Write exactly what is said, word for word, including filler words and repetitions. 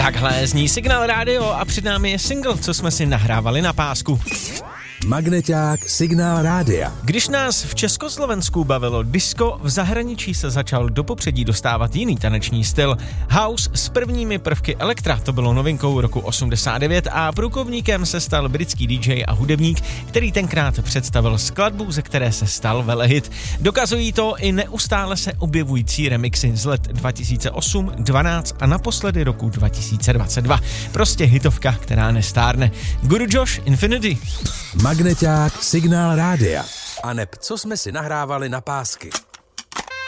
Takhle zní Signál rádio a před námi je single, co jsme si nahrávali na pásku. Magneťák Signál rádia. Když nás v Československu bavilo disco, v zahraničí se začal do popředí dostávat jiný taneční styl. House s prvními prvky elektra, to bylo novinkou roku osmdesát devět a průkopníkem se stal britský dý džej a hudebník, který tenkrát představil skladbu, ze které se stal velehit. Dokazují to i neustále se objevující remixy z let dva tisíce osm, dvanáct a naposledy roku dva tisíce dvacet dva. Prostě hitovka, která nestárne. Guru Josh, Infinity. Magneťák Signál rádia. A neb, co jsme si nahrávali na pásky.